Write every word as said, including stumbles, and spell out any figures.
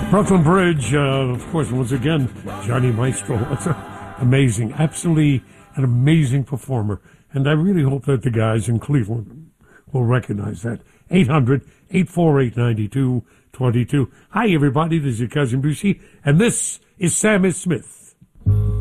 Brooklyn Bridge, uh, of course, once again, Johnny Maestro. It's a, amazing, absolutely an amazing performer. And I really hope that the guys in Cleveland will recognize that. eight hundred, eight four eight, nine two two two. Hi, everybody. This is your cousin Brucey, and this is Sam Smith.